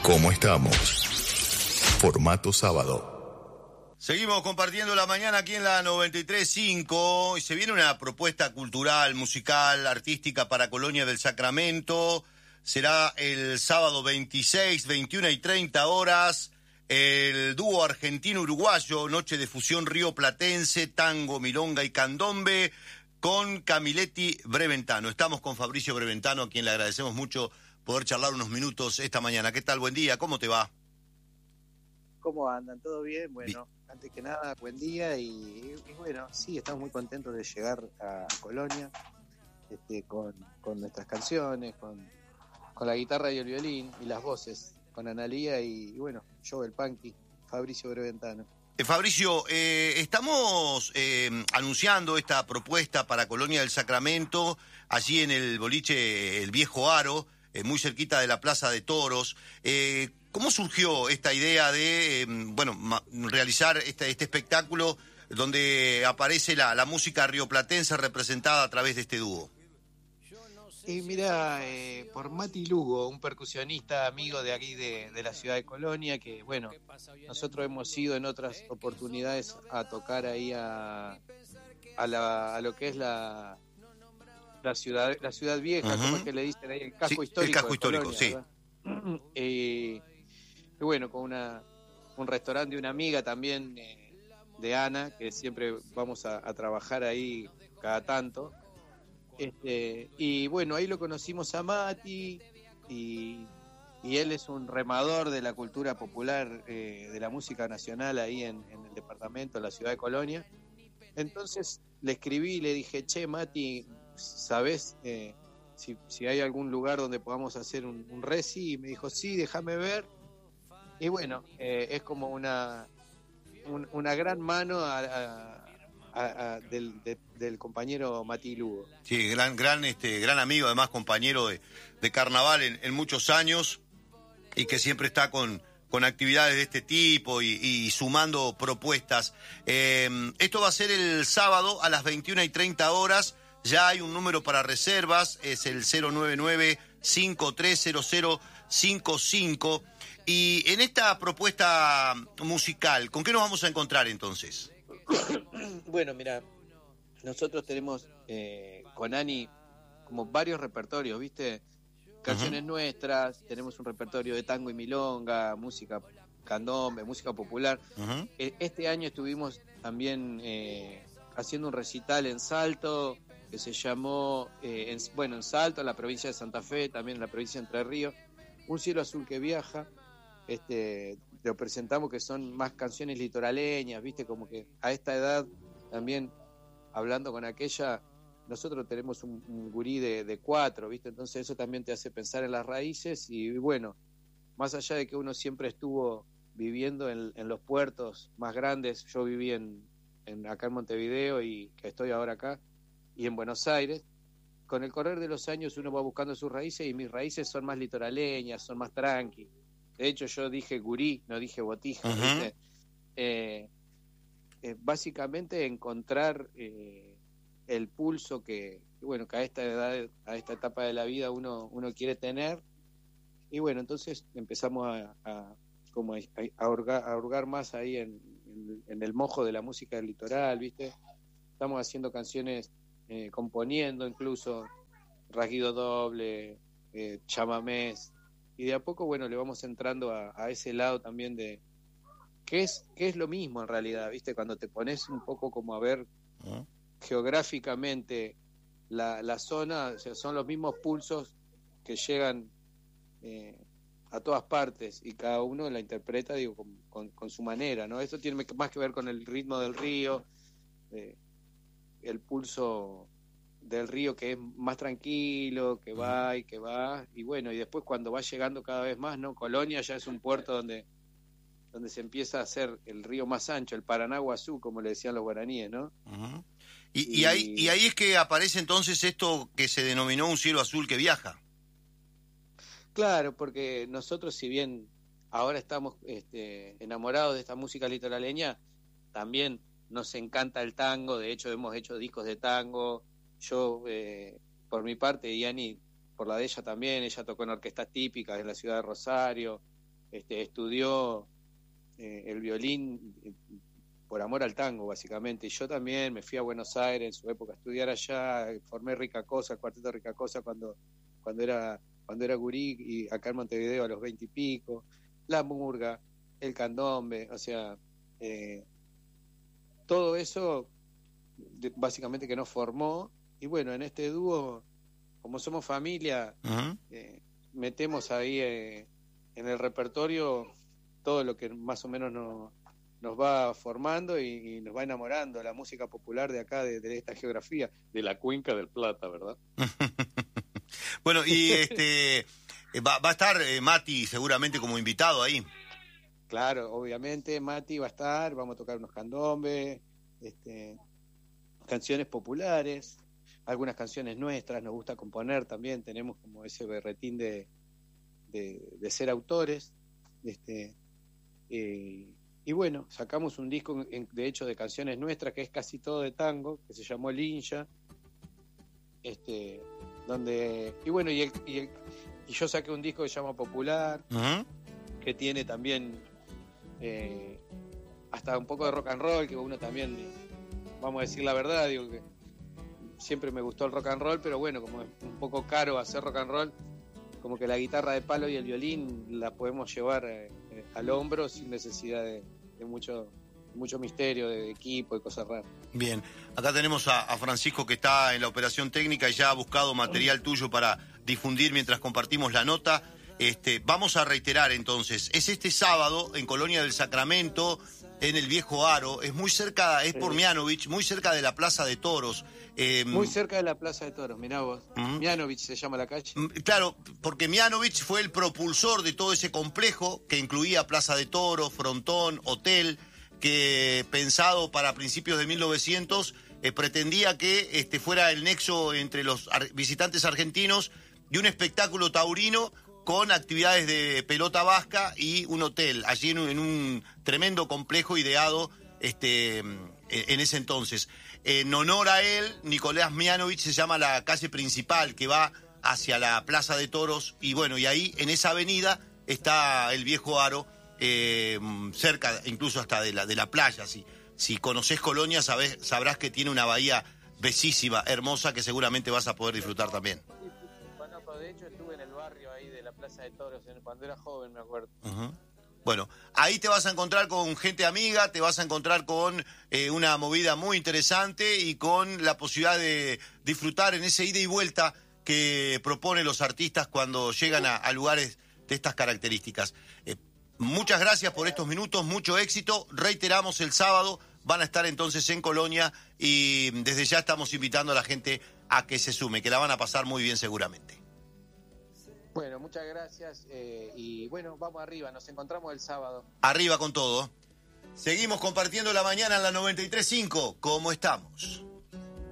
¿Cómo estamos? Formato sábado. Seguimos compartiendo la mañana aquí en la 93.5 y se viene una propuesta cultural, musical, artística para Colonia del Sacramento. Será el sábado 26, 21 y 30 horas. El dúo argentino-uruguayo, Noche de Fusión Rioplatense, Tango, Milonga y Candombe, con Camiletti Breventano. Estamos con Fabricio Breventano, a quien le agradecemos mucho poder charlar unos minutos esta mañana. ¿Qué tal? Buen día, ¿cómo te va? ¿Cómo andan? ¿Todo bien? Bueno, antes que nada, buen día y bueno, sí, estamos muy contentos de llegar a Colonia con nuestras canciones, con la guitarra y el violín y las voces, con Analía y bueno, yo el Punky, Fabricio Breventano. Fabricio, estamos anunciando esta propuesta para Colonia del Sacramento, allí en el boliche El Viejo Aro, muy cerquita de la Plaza de Toros. ¿Cómo surgió esta idea de realizar este espectáculo donde aparece la música rioplatense representada a través de este dúo? Y mira, por Mati Lugo, un percusionista amigo de aquí de la ciudad de Colonia, que bueno, nosotros hemos ido en otras oportunidades a tocar ahí a lo que es la ciudad vieja, como es que le dicen ahí, el casco histórico. El casco histórico, Colonia, sí. Y bueno, con un restaurante de una amiga también, de Ana, que siempre vamos a trabajar ahí cada tanto. Y bueno, ahí lo conocimos a Mati y él es un remador de la cultura popular, de la música nacional ahí en el departamento, en la ciudad de Colonia. Entonces le escribí y le dije, che, Mati, ¿sabés si hay algún lugar donde podamos hacer un reci? Y me dijo, sí, déjame ver. Y bueno, es como una gran mano del compañero Mati Lugo. Sí, gran amigo, además compañero de carnaval en muchos años y que siempre está con actividades de este tipo y sumando propuestas. Esto va a ser el sábado a las 21 y 30 horas. Ya hay un número para reservas, es el 099-530055. Y en esta propuesta musical, ¿con qué nos vamos a encontrar entonces? Bueno, mira, nosotros tenemos con Ani como varios repertorios, ¿viste? Canciones nuestras, tenemos un repertorio de tango y milonga, música candombe, música popular. Este año estuvimos también haciendo un recital en Salto, que se llamó, en Salto, en la provincia de Santa Fe, también en la provincia de Entre Ríos, Un cielo azul que viaja. Lo presentamos, que son más canciones litoraleñas, ¿viste? Como que a esta edad también, hablando con aquella, nosotros tenemos un gurí de 4, ¿viste? Entonces eso también te hace pensar en las raíces y bueno, más allá de que uno siempre estuvo viviendo en los puertos más grandes, yo viví acá en Montevideo y que estoy ahora acá, y en Buenos Aires, con el correr de los años uno va buscando sus raíces y mis raíces son más litoraleñas, son más tranqui. De hecho yo dije gurí, no dije botija, ¿viste? Básicamente encontrar el pulso que a esta edad, a esta etapa de la vida uno quiere tener. Y bueno, entonces empezamos a hurgar más ahí en el mojo de la música del litoral, ¿viste? Estamos haciendo canciones, componiendo incluso rasguido doble, chamamés, y de a poco, le vamos entrando a ese lado también de que es lo mismo en realidad, ¿viste? Cuando te pones un poco como a ver geográficamente la zona, o sea, son los mismos pulsos que llegan a todas partes y cada uno la interpreta, con su manera, ¿no? Esto tiene más que ver con el ritmo del río, el pulso del río, que es más tranquilo, que va y bueno, y después cuando va llegando cada vez más, ¿no? Colonia ya es un puerto donde se empieza a hacer el río más ancho, el Paranaguazú, como le decían los guaraníes, ¿no? Y ahí es que aparece entonces esto que se denominó Un cielo azul que viaja. Claro, porque nosotros, si bien ahora estamos enamorados de esta música litoraleña, también nos encanta el tango. De hecho hemos hecho discos de tango. Yo, por mi parte, y Ani por la de ella también, ella tocó en orquestas típicas en la ciudad de Rosario, estudió el violín por amor al tango, básicamente. Y yo también me fui a Buenos Aires en su época a estudiar allá, formé Rica Cosa, el cuarteto Rica Cosa cuando era gurí, y acá en Montevideo a los 20 y pico, la murga, el candombe, o sea, todo eso básicamente que nos formó. Y bueno, en este dúo, como somos familia, metemos ahí en el repertorio todo lo que más o menos nos va formando y nos va enamorando, la música popular de acá, de esta geografía, de la Cuenca del Plata, ¿verdad? Bueno, y va a estar Mati seguramente como invitado ahí. Claro, obviamente Mati va a estar, vamos a tocar unos candombes, canciones populares, algunas canciones nuestras, nos gusta componer también, tenemos como ese berretín de ser autores, y bueno, sacamos un disco de hecho de canciones nuestras que es casi todo de tango, que se llamó Linja, donde, y bueno, y yo saqué un disco que se llama Popular, que tiene también hasta un poco de rock and roll, que uno también, vamos a decir la verdad, digo que siempre me gustó el rock and roll, pero bueno, como es un poco caro hacer rock and roll, como que la guitarra de palo y el violín la podemos llevar al hombro sin necesidad de mucho misterio, de equipo y cosas raras. Bien, acá tenemos a Francisco que está en la operación técnica y ya ha buscado material tuyo para difundir mientras compartimos la nota. Vamos a reiterar entonces, es este sábado en Colonia del Sacramento, en el Viejo Aro, es muy cerca, es por Mianovich, muy cerca de la Plaza de Toros. Muy cerca de la Plaza de Toros, mirá vos. Mianovich se llama la calle. Claro, porque Mianovich fue el propulsor de todo ese complejo que incluía Plaza de Toros, frontón, hotel, que pensado para principios de 1900 pretendía que fuera el nexo entre los visitantes argentinos y un espectáculo taurino con actividades de pelota vasca y un hotel, allí en un tremendo complejo ideado en ese entonces. En honor a él, Nicolás Mianovich se llama la calle principal que va hacia la Plaza de Toros, y bueno, y ahí en esa avenida está el Viejo Aro, cerca incluso hasta de la playa. Si conocés Colonia sabrás que tiene una bahía bellísima, hermosa, que seguramente vas a poder disfrutar también. Bueno, de hecho estuve en el barrio ahí de la Plaza de Toros cuando era joven, me acuerdo. Bueno, ahí te vas a encontrar con gente amiga, te vas a encontrar con una movida muy interesante y con la posibilidad de disfrutar en ese ida y vuelta que proponen los artistas cuando llegan a lugares de estas características. Muchas gracias por estos minutos, mucho éxito. Reiteramos, el sábado van a estar entonces en Colonia y desde ya estamos invitando a la gente a que se sume, que la van a pasar muy bien seguramente. Bueno, muchas gracias y bueno, vamos arriba, nos encontramos el sábado. Arriba con todo. Seguimos compartiendo la mañana en la 93.5. ¿Cómo estamos?